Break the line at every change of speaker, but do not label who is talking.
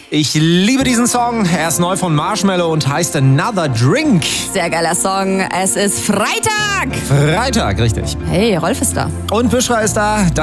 Ich liebe diesen Song. Er ist neu von Marshmello und heißt Another Drink.
Sehr geiler Song. Es ist Freitag.
Freitag, richtig.
Hey, Rolf ist da.
Und Büschra ist da.